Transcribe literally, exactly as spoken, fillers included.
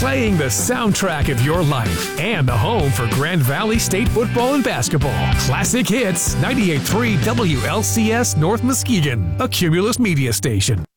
playing the soundtrack of your life and the home for Grand Valley State football and basketball. Classic Hits, ninety-eight point three W L C S North Muskegon, a Cumulus media station.